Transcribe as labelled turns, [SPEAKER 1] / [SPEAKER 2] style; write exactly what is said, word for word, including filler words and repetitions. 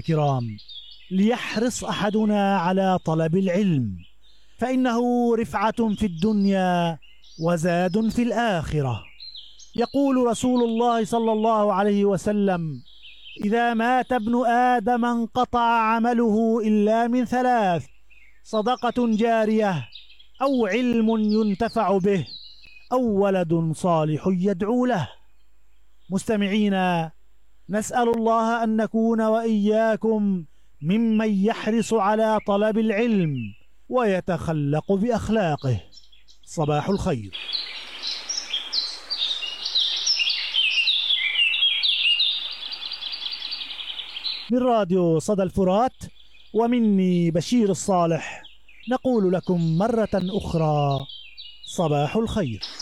[SPEAKER 1] الكرام، ليحرص أحدنا على طلب العلم، فإنه رفعة في الدنيا وزاد في الآخرة. يقول رسول الله صلى الله عليه وسلم: إذا مات ابن آدم انقطع عمله إلا من ثلاث: صدقة جارية، أو علم ينتفع به، أو ولد صالح يدعو له. مستمعينا، نسأل الله أن نكون وإياكم ممن يحرص على طلب العلم ويتخلق بأخلاقه. صباح الخير. من راديو صدى الفرات ومني بشير الصالح، نقول لكم مرة أخرى صباح الخير.